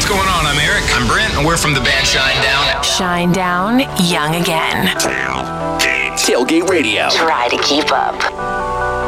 going on? I'm Eric. I'm Brent, and we're from the band Shinedown. Shinedown, young again. Tailgate Radio. Try to keep up.